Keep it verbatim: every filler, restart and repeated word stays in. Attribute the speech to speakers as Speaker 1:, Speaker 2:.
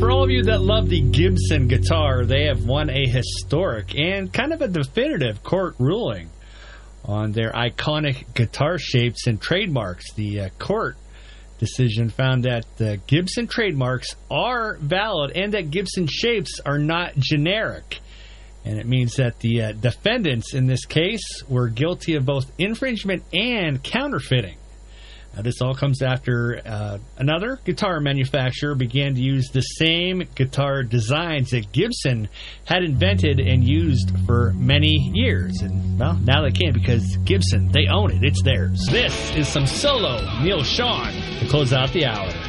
Speaker 1: For all of you that love the Gibson guitar, they have won a historic and kind of a definitive court ruling on their iconic guitar shapes and trademarks. The uh, court decision found that the Gibson trademarks are valid and that Gibson shapes are not generic. And it means that the uh, defendants in this case were guilty of both infringement and counterfeiting. Now, this all comes after uh, another guitar manufacturer began to use the same guitar designs that Gibson had invented and used for many years. And, well, now they can't because Gibson, they own it. It's theirs. This is some solo Neil Sean to close out the hour.